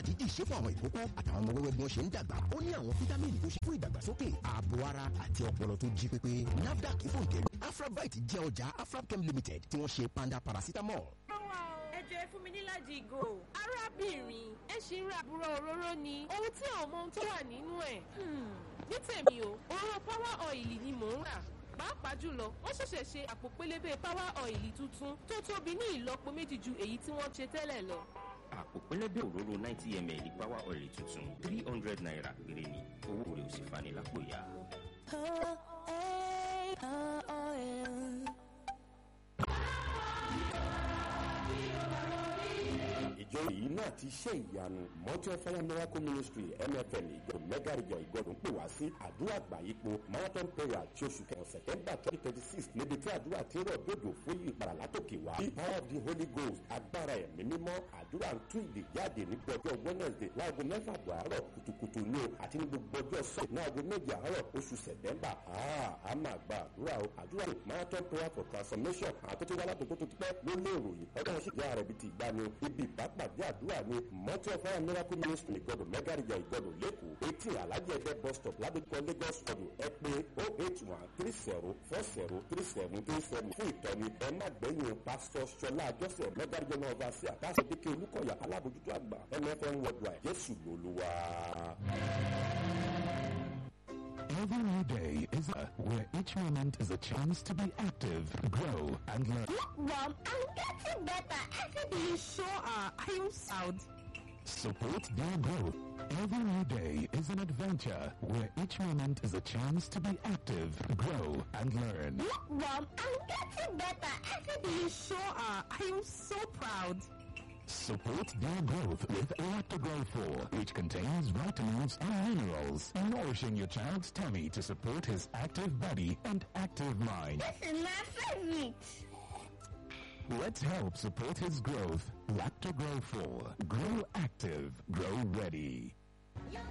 àdídì ṣe fún àwọn ìkókó àtàwọn ọmọ wẹ́wẹ́ bí wọ́n ṣe ń dàgbà. Ó ní àwọn fítámìnì tó ṣe fún ìdàgbàsókè ààbò ara àti ọpọlọ tó jí pépé. NAFDAC fòǹtẹ̀ Afrabite jẹ́ ọjà Afrabchem Limited tí wọ́n ṣe panda paracetamol. Ẹ jẹ́ fún mi níláàjì ìgò. Arábìnrin, ẹ ṣì ń ra àbúrò òróró ni. Ohun tí àwọn ọmọ ohun tó wà nínú ẹ̀. Ní tèmi o, òróró power oil ni mò ń rà. Pàápàá jùlọ, wọ́n ṣẹ̀ṣẹ̀ ṣe àpò pélébé power oil tuntun tó tóbi ní ìlọ́po méjì ju èyí tí wọ́n ṣe tẹ́lẹ̀ lọ. Àpò pélébé òróró 90 ml power oil tuntun 300 naira péré ni. Owó rẹ̀ ò sì fani lápò ya. ìjọ yìí náà ti ṣe ìyanu Mountain Fire Miracle Ministry MFM ìjọ mẹ́gàrìjà ìgbọ́dún pè wá sí àdúrà àgbáyípo marathon prayer tí oṣù kẹrin September 2026 níbi tí àdúrà ti rọ̀ dòdò fún ìpàrà látòkè wá. The power of the Holy Ghost agbára ẹ̀mí mímọ́ àdúrà ń tú ìdè jáde ní gbọdọ̀ Wednesday láago 6 àárọ̀ kùtùkùtù ní o àti ní gbogbo ọjọ́ sọ láago 7 àárọ̀ oṣù September. A máa gba àdúrà o àdúrà marathon prayer for transformation àtúntò wà látòkò tó ti pẹ́ ló lé ìròyìn ọjọ́ sì jẹ́ ààrẹ bíi ti ìgbani ibi ìbápàdé àdúrà ní Mountain Fire Miracle Ministry ìgbọdọ̀ mẹ́gàrìjà ìgbọdọ̀ lẹ́kọ̀ọ́ etí alájẹ̀dẹ́ bus stop ládùúgbò Lagos ọdún ẹ pé 08130403737 fún ìtọ́ni ẹ má gbẹ̀yìn pásítọ̀ Ṣọlá Joseph mẹ́gàrìjà náà bá sí àtàṣedékè Olúkọ̀yà alábòjútó àgbà MFM worldwide Jésù lolúwa. Every new day is where each moment is a chance to be active, grow, and learn. Look, Mom, I'm getting better every day. You sure are. I am proud. Support their growth. Every new day is an adventure where each moment is a chance to be active, grow, and learn. Look, Mom, I'm getting better every day. You sure are. I am so proud. Support their growth with Lactogrow 4, which contains vitamins and minerals, nourishing your child's tummy to support his active body and active mind. This is my favorite. Let's help support his growth. Lactogrow 4. Grow active. Grow ready.